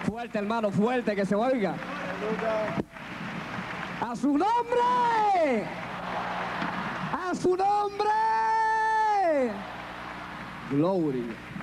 Fuerte, hermano, fuerte, que se oiga. ¡A su nombre! ¡A su nombre! Gloria.